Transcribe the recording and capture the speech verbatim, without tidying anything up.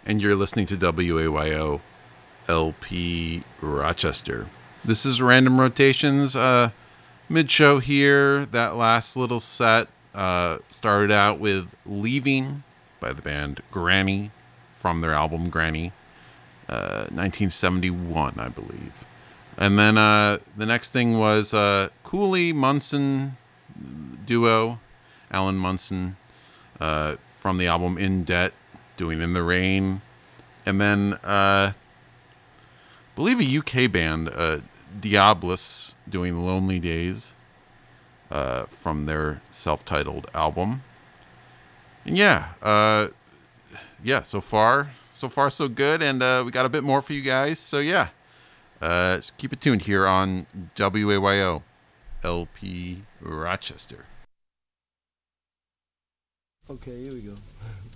and you're listening to W A Y O L P Rochester. This is Random Rotations, uh, mid-show here. That last little set uh, started out with Leaving by the band Granny from their album Granny, uh, nineteen seventy-one, I believe. And then uh, the next thing was uh, Cooley Munson duo, Alan Munson, uh, from the album In Debt, doing In the Rain. And then uh, I believe a U K band, uh, Diabolus, doing Lonely Days, uh, from their self-titled album. And yeah, uh, yeah, so far, so far so good. And uh, we got a bit more for you guys. So yeah. Uh, just keep it tuned here on W A Y O L P Rochester. Okay, here we go.